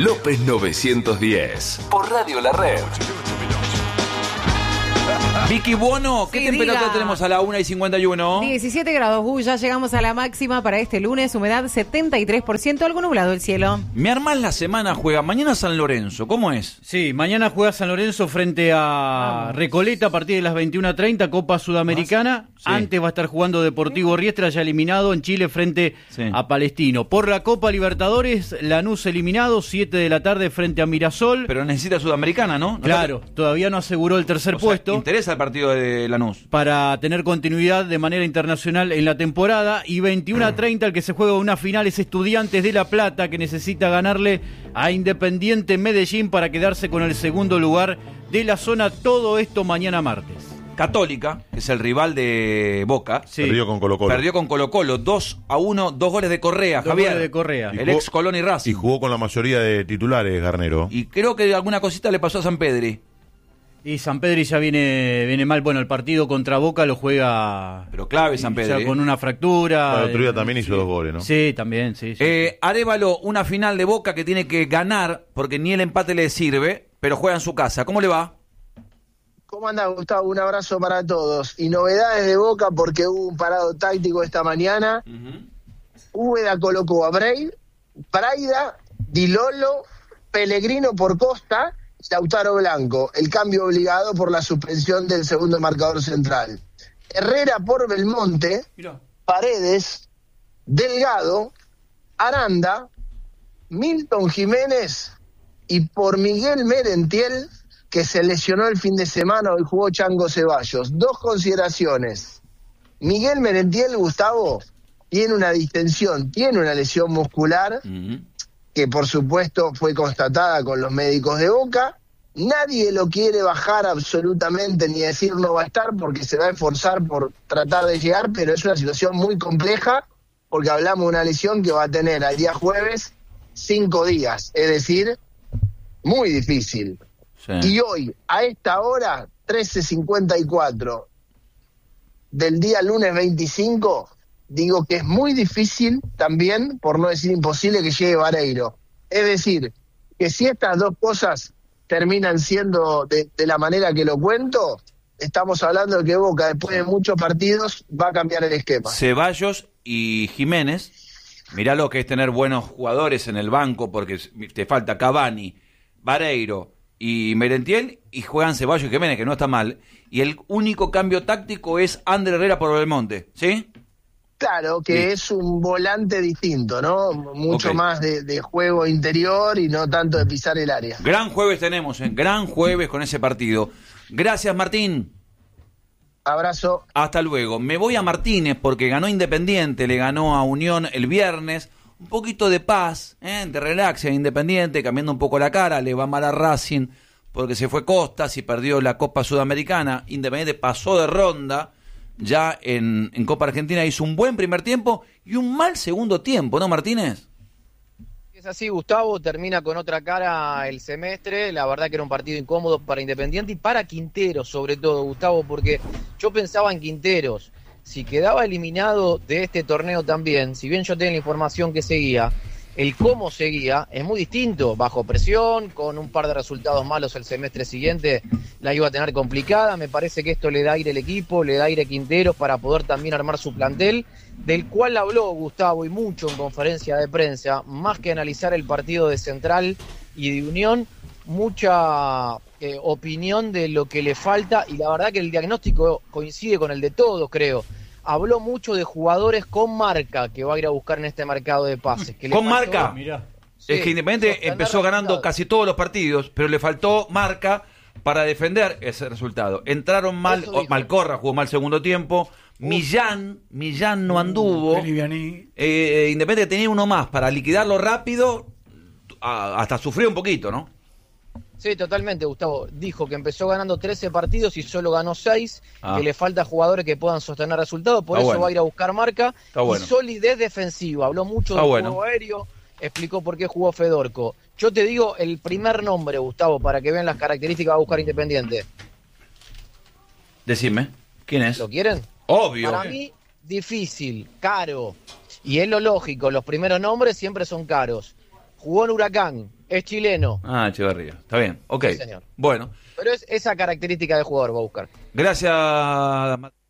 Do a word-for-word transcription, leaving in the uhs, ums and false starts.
López novecientos diez, por Radio La Red. Vicky Buono, ¿qué Sí, temperatura diga. tenemos a la una y cincuenta y uno? diecisiete grados, uh, ya llegamos a la máxima para este lunes, humedad setenta y tres por ciento, algo nublado el cielo. Me armás la semana, juega mañana San Lorenzo, ¿cómo es? Sí, mañana juega San Lorenzo frente a Vamos. Recoleta a partir de las veintiuna treinta, Copa Sudamericana. Sí. Antes va a estar jugando Deportivo Riestra, ya eliminado en Chile frente Sí. a Palestino. Por la Copa Libertadores, Lanús eliminado, siete de la tarde frente a Mirasol. Pero necesita Sudamericana, ¿no? ¿No Claro, todavía no aseguró el tercer O sea, puesto. interesa el partido de Lanús. Para tener continuidad de manera internacional en la temporada. Y veintiuna treinta, el que se juega una final es Estudiantes de La Plata, que necesita ganarle a Independiente Medellín para quedarse con el segundo lugar de la zona. Todo esto mañana martes. Católica, que es el rival de Boca, Sí. Perdió con Colo Colo. perdió con Colo Colo dos a uno, dos goles de Correa, Dos Javier. goles de Correa. El jugó- ex Colón y Racing. Y jugó con la mayoría de titulares, Garnero. Y creo que alguna cosita le pasó a San Pedri. Y San Pedri ya viene, viene mal. Bueno, el partido contra Boca lo juega Pero clave San ya Pedri. con una fractura. Bueno, el otro día eh, también hizo sí. dos goles, ¿no? Sí, también, sí. sí. Eh, Arévalo, una final de Boca que tiene que ganar porque ni el empate le sirve, pero juega en su casa. ¿Cómo le va? ¿Cómo anda, Gustavo? Un abrazo para todos. Y novedades de Boca porque hubo un parado táctico esta mañana. Úbeda colocó a Brey, Praida, Di Lolo, Pellegrino por Costa, Lautaro Blanco. El cambio obligado por la suspensión del segundo marcador central. Herrera por Belmonte, Paredes, Delgado, Aranda, Milton Jiménez y por Miguel Merentiel, que se lesionó el fin de semana, hoy jugó Chango Ceballos. Dos consideraciones. Miguel Merentiel, Gustavo, tiene una distensión, tiene una lesión muscular, que por supuesto fue constatada con los médicos de Boca. Nadie lo quiere bajar absolutamente ni decir no va a estar porque se va a esforzar por tratar de llegar, pero es una situación muy compleja porque hablamos de una lesión que va a tener al día jueves cinco días, es decir, muy difícil. Sí. Y hoy, a esta hora, trece cincuenta y cuatro del día lunes veinticinco, digo que es muy difícil también, por no decir imposible, que llegue Vareiro. Es decir, que si estas dos cosas terminan siendo de, de la manera que lo cuento, estamos hablando de que Boca, después de muchos partidos, va a cambiar el esquema. Ceballos y Jiménez, mirá lo que es tener buenos jugadores en el banco, porque te falta Cavani, Vareiro y Merentiel, y juegan Ceballos y Jiménez, que no está mal, y el único cambio táctico es Ander Herrera por Belmonte, ¿sí? Claro, que Sí. es un volante distinto, ¿no? Mucho Ok. más de, de juego interior y no tanto de pisar el área. Gran jueves tenemos, ¿eh? Gran jueves con ese partido. Gracias, Martín. Abrazo. Hasta luego. Me voy a Martínez porque ganó Independiente, le ganó a Unión el viernes. Un poquito de paz, ¿eh? de relax a Independiente, cambiando un poco la cara. Le va mal a Racing porque se fue Costas y perdió la Copa Sudamericana. Independiente pasó de ronda. Ya en, en Copa Argentina hizo un buen primer tiempo y un mal segundo tiempo, ¿no, Martínez? Es así, Gustavo, termina con otra cara el semestre. La verdad que era un partido incómodo para Independiente y para Quinteros, sobre todo, Gustavo, porque yo pensaba en Quinteros. Si quedaba eliminado de este torneo también, si bien yo tenía la información que seguía, el cómo seguía es muy distinto, bajo presión, con un par de resultados malos el semestre siguiente, la iba a tener complicada. Me parece que esto le da aire al equipo, le da aire a Quinteros para poder también armar su plantel, del cual habló Gustavo y mucho en conferencia de prensa, más que analizar el partido de Central y de Unión, mucha eh, opinión de lo que le falta, y la verdad que el diagnóstico coincide con el de todos, creo. Habló mucho de jugadores con marca que va a ir a buscar en este mercado de pases. Que le ¿Con faltó- marca? Mirá. Sí, Es que Independiente sostener empezó ganando resultados. casi todos los partidos, pero le faltó marca para defender ese resultado. Entraron mal, Eso dijo. Malcorra jugó mal segundo tiempo, Millán, Millán no anduvo. Eh, Independiente tenía uno más para liquidarlo rápido, a- hasta sufrió un poquito, ¿no? Sí, totalmente, Gustavo. Dijo que empezó ganando trece partidos y solo ganó seis, Ah. que le falta jugadores que puedan sostener resultados, por Está eso bueno. va a ir a buscar marca. Está bueno. Y solidez defensiva. Habló mucho Está del bueno. juego aéreo, explicó por qué jugó Fedorco. Yo te digo el primer nombre, Gustavo, para que vean las características que va a buscar Independiente. Decime, ¿quién es? ¿Lo quieren? Obvio. Para mí, difícil, caro. Y es lo lógico, los primeros nombres siempre son caros. Jugó en Huracán, Es chileno. Ah, Echeverría. Está bien. Ok. Sí, señor. Bueno. Pero es esa característica de jugador, va a buscar. Gracias.